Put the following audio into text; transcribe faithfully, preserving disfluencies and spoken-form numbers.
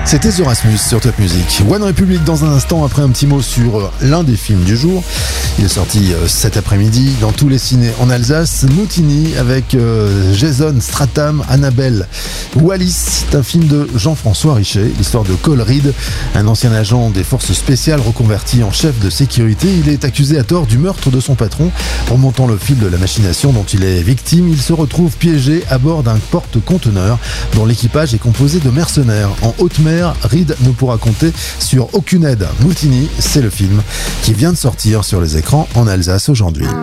C'était The Rasmus sur Top Music. One Republic dans un instant, après un petit mot sur l'un des films du jour. Il est sorti euh, cet après-midi dans tous les cinés en Alsace. Moutini avec euh, Jason Statham, Annabelle Wallis. C'est un film de Jean-François Richet, l'histoire de Cole Reed, un ancien agent des forces spéciales reconverti en chef de sécurité. Il est accusé à tort du meurtre de son patron. Remontant le fil de la machination dont il est victime, il se retrouve piégé à bord d'un porte-conteneur dont l'équipage est composé de mercenaires. En haute mer, Reed ne pourra compter sur aucune aide. Moutini, c'est le film qui vient de sortir sur les écrans en Alsace aujourd'hui.